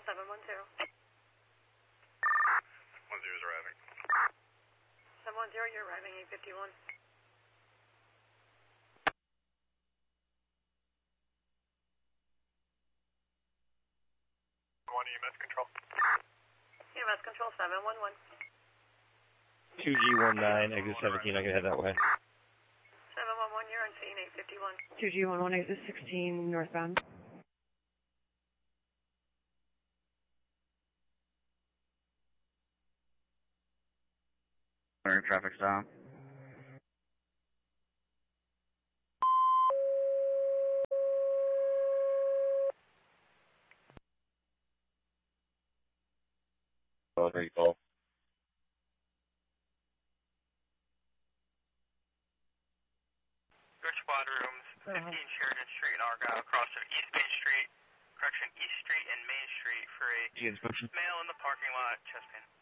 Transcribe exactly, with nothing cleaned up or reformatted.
seven one zero. One zero is arriving. seven one zero, you're arriving eight fifty-one. One E M S control. E M S control seven one one. two G one nine, exit seventeen, I can head that way. seven one one, you're on scene eight fifty-one. two G one one, exit sixteen, northbound. Traffic stop. Oh, very cool. Good squad rooms, fifteen Sheridan Street in Argyle, across to East Main Street, correction, East Street and Main Street for a male in the parking lot, chest pain.